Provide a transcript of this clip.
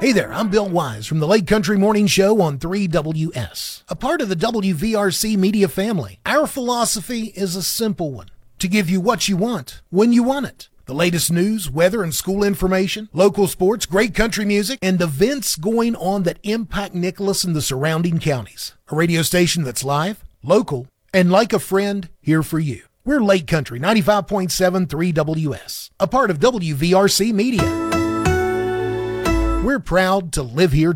Hey there, I'm Bill Wise from the Lake Country Morning Show on 3WS, a part of the WVRC media family. Our philosophy is a simple one: to give you what you want, when you want it. The latest news, weather, and school information, local sports, great country music, and events going on that impact Nicholas and the surrounding counties. A radio station that's live, local, and like a friend, here for you. We're Lake Country 95.7 3WS, a part of WVRC Media. We're proud to live here